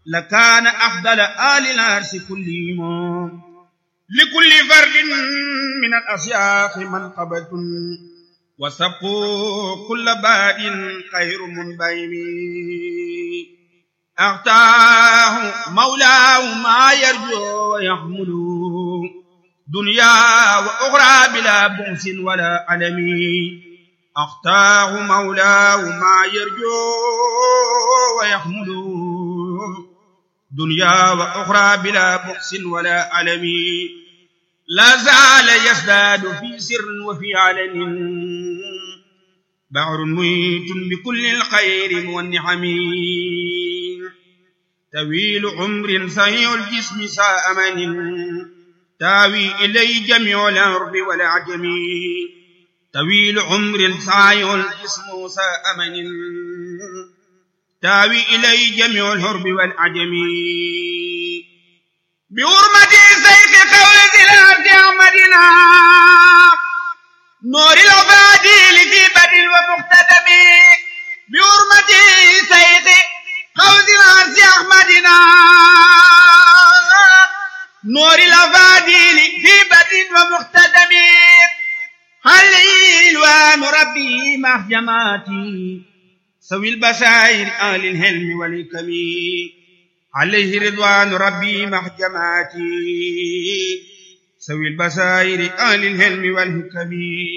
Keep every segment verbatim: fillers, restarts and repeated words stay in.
لكان أفضل آل العرش كلهم لكل فرد من الأشياخ منقبة وسبقوا كل باد خير منبهم أعطاه مولاه ما يرجو ويحمل دنيا وأخرى بلا بؤس ولا ألم أعطاه مولاه ما يرجو ويحمل دنيا وأخرى بلا بؤس ولا ألم لا زال يزداد في سر وفي علن بحر محيط بكل الخير والنعم طويل عمر سعي الجسم ساء من تاوي إليه جميع الأرض والعجم طويل عمر سعي الجسم ساء من تاوي إليه جميع الهرب والعجم بحرمة سيف قول الأرض أحمدنا نور العباديل في بدل ومقتدم بحرمة سيف قول الأرض أحمدنا نور العباديل في بدل ومقتدم هل وان ربي مع جماعتي سوي البشائر آل الهلم والحكم عليه رضوان ربي مع جماعتي سوي البشائر آل الهلم والحكم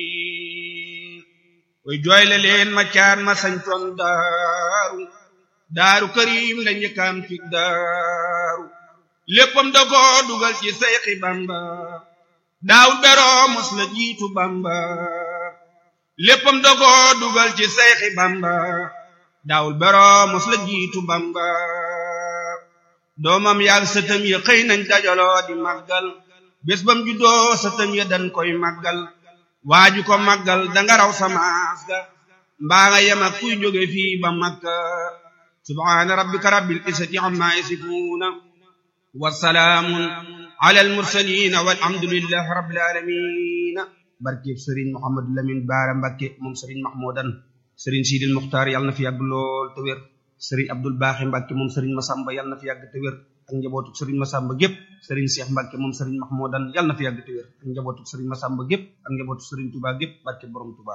وجويل لين مكان ما سنتون دارو دارو كريم لن يكام في دارو léppam da ko dugal ci Seexi Bamba daawul beroo mos la jiitu Bamba léppam da ko dugal ci Seexi Bamba daawul beroo mos la jiitu Bamba doomam yaag sëtam ya xëy nañ dajaloo di màggal bés bam juddoo sëtam ya dañ koy màggal waaju ko màggal danga raw samaas ga mbaa nga yem ak kuy jóge fii ba Makka subhaana rabbika rabbil izzati amma yasifuuna والسلام على المرسلين والحمد لله رب العالمين barke Serigne Mouhamadou Lamine Bara Mbacké moom Serigne Mahmoudan Serigne Sidil Muxtaar yàlla na fi yàgg lool te wér Serigne Abdoul Baaxi Mbacké moom Serigne Massamba yàlla na fi yàgg te wér ak njabootu Serigne Massamba gépp Serigne Cheikh Mbacké moom Serigne Mahmoudan yàlla na fi yàgg te wér ak njabootu Serigne Massamba gépp ak njabootu Serigne Touba gépp barke borom Touba.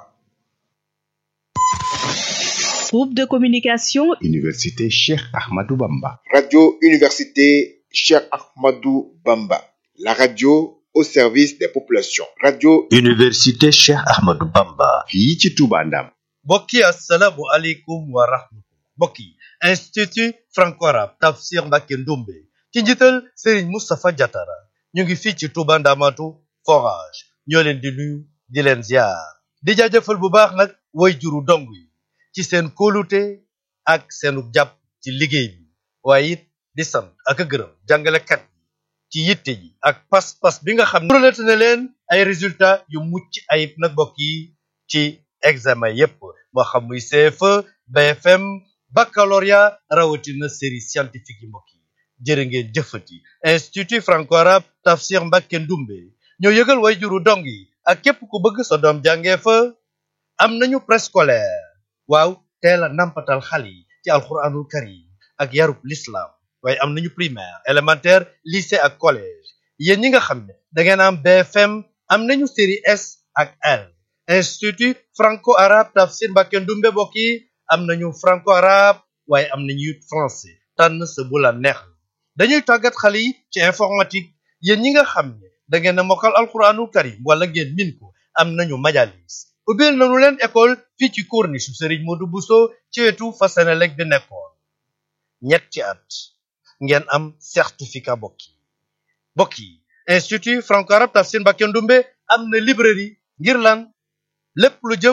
Groupe de communication Université Cheikh Ahmadou Bamba. Radio Université Cheikh Ahmadou Bamba, la radio au service des populations. Radio Université Cheikh Ahmadou Bamba. fii ci Touba Ndam. mbokk yi assalaamu aleykum wa rahmatullah. mbokk yi institut franco-arabe Tafsir Mbacké Ndoumbe ci njiital Serigne Moustapha Diatara ñu ngi fii ci Touba Ndamatu forage ñoo leen di nuyu di leen ziar di jaajëfal bu baax nag way juru dong yi ci seen kóolute ak seenu jàpp ci liggéey bi waaye it di sant ak a gërëm jàngalekat yi ci yitte yi ak pas-pas bi nga xam ne prolete na leen ay résultats yu mucc ayib nag mbokk yi ci examen yépp moo xam muy C F E B F M baccalauréat rawatina série scientifique yi mbokk yi jërë ngeen jëfati institut franco-arabe Tafsir Mbacké Ndoumbe ñoo yëgal way juru dong yi ak képp ku bëgg sa doom jàngee fa am nañu préscolaire waaw teel a nampatal xale yi ci alquranul karim ak yarub l'islam waaye am nañu primaire élémentaire lycée ak collège yéen ñi nga xam ne da ngeen am B F M am nañu série S ak L institut franco-arabe Tafsir Mbacké Ndoumbe bokk yi am nañu franco-arabe waaye am nañu français tànn sa bu la neex dañuy tàggat xale yi ci informatique yéen ñi nga xam ne da ngeen a mokkal alquranul karim wala ngeen min ko am nañu majalis ubbil nañu leen école fii ci corniche su Serigne Modou Bousso ci wetu fa Senelec bi nekkoon ñetti at ngeen am certificat bokk yi bokk yi institut franco-arabe Tafsir Mbacké Ndoumbe am na librairie ngir lan lépp lu jëm